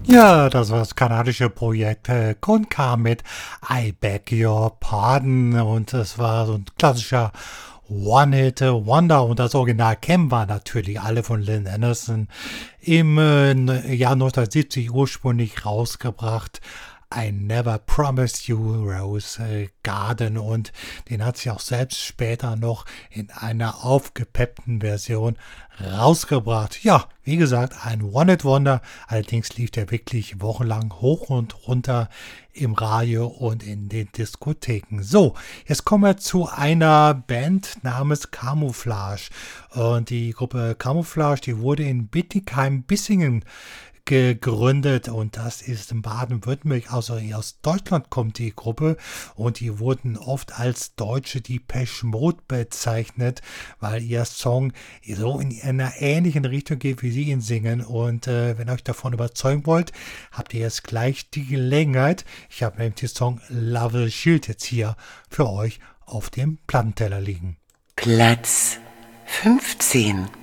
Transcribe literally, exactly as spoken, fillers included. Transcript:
Ja, das war das kanadische Projekt äh, Konka mit I Beg Your Pardon und das war so ein klassischer One-Hit-Wonder und das Original kennen wir natürlich alle von Lynn Anderson im äh, Jahr neunzehnhundertsiebzig ursprünglich rausgebracht. I Never Promised You Rose äh, Garden und den hat sie auch selbst später noch in einer aufgepeppten Version rausgebracht. Ja, wie gesagt, ein One-Hit-Wonder, allerdings lief der wirklich wochenlang hoch und runter im Radio und in den Diskotheken. So, jetzt kommen wir zu einer Band namens Camouflage. Und die Gruppe Camouflage, die wurde in Bittigheim-Bissingen gegründet und das ist in Baden-Württemberg, also aus Deutschland kommt die Gruppe und die wurden oft als deutsche Depeche Mode bezeichnet, weil ihr Song so in einer ähnlichen Richtung geht, wie sie ihn singen und äh, wenn ihr euch davon überzeugen wollt, habt ihr jetzt gleich die Gelegenheit. Ich habe nämlich den Song Love the Shield jetzt hier für euch auf dem Plattenteller liegen. Platz fünfzehn.